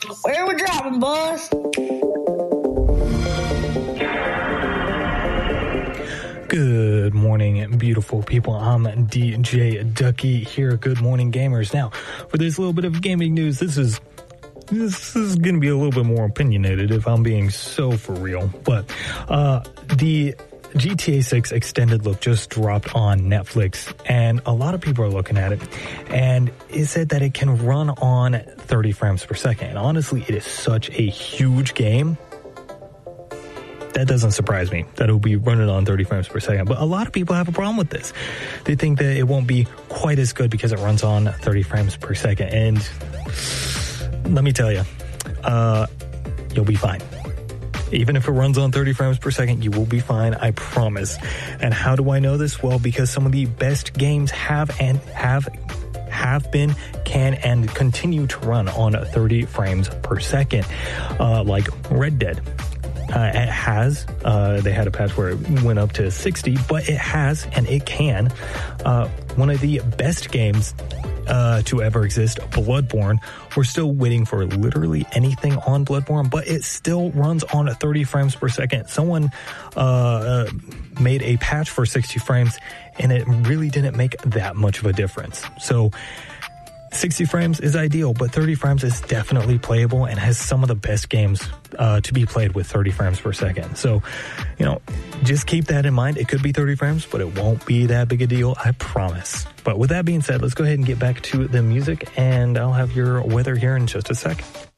Where we dropping, boss? Good morning, beautiful people. I'm DJ Ducky here. Good morning, gamers. Now, for this little bit of gaming news, this is going to be a little bit more opinionated if I'm being so for real. But the GTA 6 extended look just dropped on Netflix, and a lot of people are looking at it, and it said that it can run on 30 frames per second. And honestly, it is such a huge game. That doesn't surprise me that it will be running on 30 frames per second. But a lot of people have a problem with this. They think that it won't be quite as good because it runs on 30 frames per second. And let me tell you, you'll be fine. Even if it runs on 30 frames per second, you will be fine, I promise. And how do I know this? Well, because some of the best games have been, can, and continue to run on 30 frames per second, like Red Dead. It has, they had a patch where it went up to 60, but it has, and it can, one of the best games to ever exist, Bloodborne. We're still waiting for literally anything on Bloodborne, but it still runs on 30 frames per second. Someone made a patch for 60 frames, and it really didn't make that much of a difference. So 60 frames is ideal, but 30 frames is definitely playable and has some of the best games to be played with 30 frames per second. So, just keep that in mind. It could be 30 frames, but it won't be that big a deal, I promise. But with that being said, let's go ahead and get back to the music, and I'll have your weather here in just a sec.